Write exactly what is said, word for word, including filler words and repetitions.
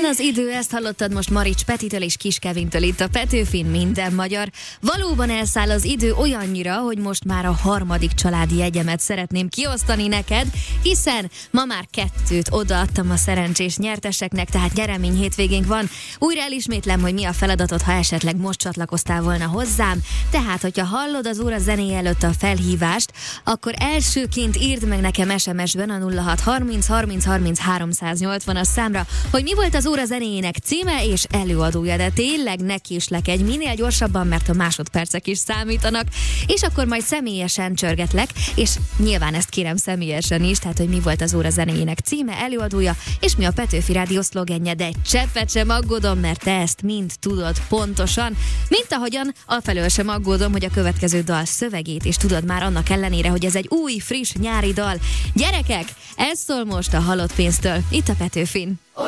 az idő, ezt hallottad most Marics Petitől és Kis Kevintől itt a Petőfin, minden magyar. Valóban elszáll az idő olyannyira, hogy most már a harmadik családi jegyemet szeretném kiosztani neked, hiszen ma már kettőt odaadtam a szerencsés nyerteseknek, tehát nyeremény hétvégénk van. Újra elismétlem, hogy mi a feladatod, ha esetleg most csatlakoztál volna hozzám. Tehát, hogyha hallod az óra zenéje előtt a felhívást, akkor elsőként írd meg nekem es em es-ben a nulla hat harminc harminc harminc háromszáznyolcvanas számra, hogy mi volt az óra zenéjének címe és előadója, de tényleg ne késlek egy minél gyorsabban, mert a másodpercek is számítanak, és akkor majd személyesen csörgetlek, és nyilván ezt kérem személyesen is, tehát hogy mi volt az óra zenéjének címe, előadója, és mi a Petőfi Rádió szlogenje, de egy cseppet sem aggódom, mert te ezt mind tudod pontosan, mint ahogyan afelől sem aggódom, hogy a következő dal szövegét is tudod már annak ellenére, hogy ez egy új, friss nyári dal. Gyerekek, ez szól most a halott pénztől, itt a Petőfin.